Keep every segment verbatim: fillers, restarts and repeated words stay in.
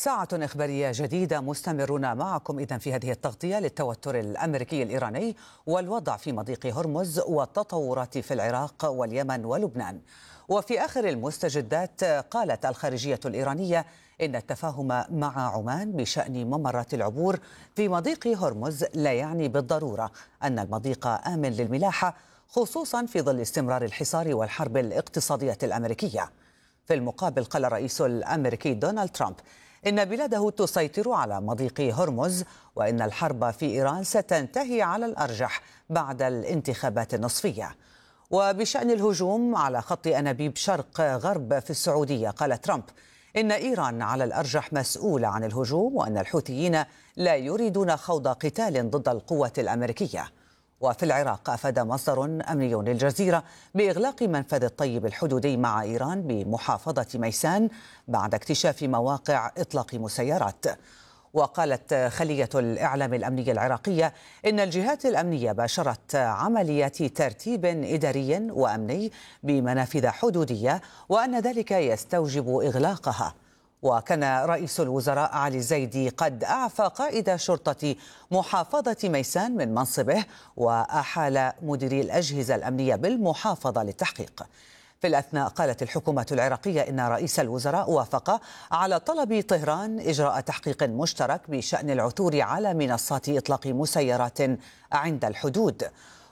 ساعة إخبارية جديدة مستمرون معكم إذن في هذه التغطية للتوتر الأمريكي الإيراني والوضع في مضيق هرمز والتطورات في العراق واليمن ولبنان. وفي آخر المستجدات قالت الخارجية الإيرانية إن التفاهم مع عمان بشأن ممرات العبور في مضيق هرمز لا يعني بالضرورة أن المضيق آمن للملاحة، خصوصا في ظل استمرار الحصار والحرب الاقتصادية الأمريكية. في المقابل قال الرئيس الأمريكي دونالد ترامب إن بلاده تسيطر على مضيق هرمز وإن الحرب في إيران ستنتهي على الأرجح بعد الانتخابات النصفية. وبشأن الهجوم على خط أنابيب شرق غرب في السعودية قال ترامب إن إيران على الأرجح مسؤولة عن الهجوم وأن الحوثيين لا يريدون خوض قتال ضد القوة الأمريكية. وفي العراق أفاد مصدر أمني للجزيرة بإغلاق منفذ الطيب الحدودي مع إيران بمحافظة ميسان بعد اكتشاف مواقع إطلاق مسيرات. وقالت خلية الإعلام الأمنية العراقية إن الجهات الأمنية باشرت عمليات ترتيب إداري وأمني بمنافذ حدودية وأن ذلك يستوجب إغلاقها. وكان رئيس الوزراء علي الزيدي قد أعفى قائد شرطة محافظة ميسان من منصبه وأحال مديري الأجهزة الأمنية بالمحافظة للتحقيق. في الأثناء قالت الحكومة العراقية إن رئيس الوزراء وافق على طلب طهران إجراء تحقيق مشترك بشأن العثور على منصات إطلاق مسيرات عند الحدود.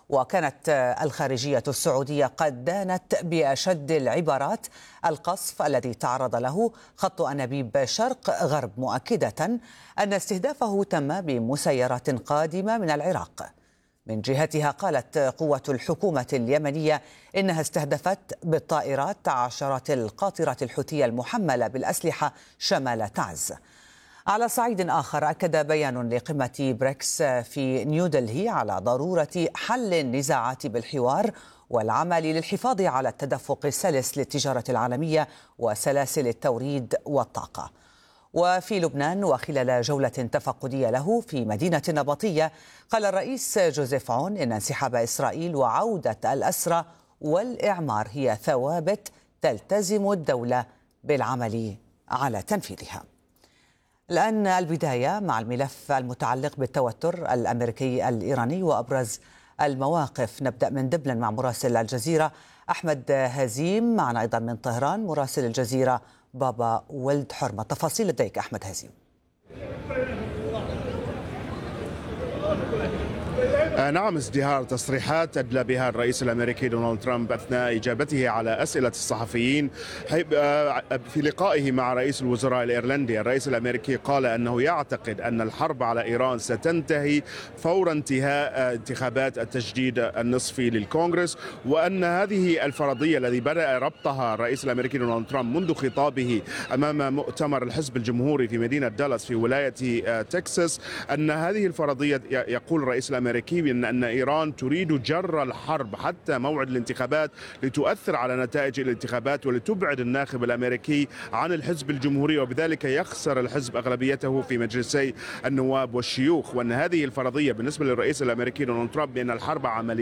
وكانت الخارجية السعودية قد دانت بأشد العبارات القصف الذي تعرض له خط أنابيب شرق غرب، مؤكدة أن استهدافه تم بمسيرات قادمة من العراق. من جهتها قالت قوة الحكومة اليمنية إنها استهدفت بالطائرات عشرات القاطرات الحوثية المحملة بالأسلحة شمال تعز. على صعيد آخر أكد بيان لقمة بريكس في نيودلهي على ضرورة حل النزاعات بالحوار والعمل للحفاظ على التدفق السلس للتجارة العالمية وسلاسل التوريد والطاقة. وفي لبنان وخلال جولة تفقدية له في مدينة النبطية قال الرئيس جوزيف عون إن انسحاب إسرائيل وعودة الأسرى والإعمار هي ثوابت تلتزم الدولة بالعمل على تنفيذها. الآن البداية مع الملف المتعلق بالتوتر الأمريكي الإيراني وأبرز المواقف. نبدأ من دبلن مع مراسل الجزيرة أحمد هزيم، معنا أيضا من طهران مراسل الجزيرة بابا ولد حرمة. تفاصيل لديك أحمد هزيم. نعم، ازدهار تصريحات أدلى بها الرئيس الأمريكي دونالد ترامب أثناء إجابته على أسئلة الصحفيين في لقائه مع رئيس الوزراء الإيرلندي. الرئيس الأمريكي قال أنه يعتقد أن الحرب على إيران ستنتهي فور انتهاء انتخابات التجديد النصفي للكونغرس، وأن هذه الفرضية الذي بدأ ربطها الرئيس الأمريكي دونالد ترامب منذ خطابه أمام مؤتمر الحزب الجمهوري في مدينة دالاس في ولاية تكساس، أن هذه الفرضية يقول الرئيس الأمريكي أن أن إيران تريد جر الحرب حتى موعد الانتخابات لتؤثر على نتائج الانتخابات ولتبعد الناخب الأمريكي عن الحزب الجمهوري، وبذلك يخسر الحزب أغلبيته في مجلسي النواب والشيوخ. وأن هذه الفرضية بالنسبة للرئيس الأمريكي دونالد ترامب بأن الحرب عملية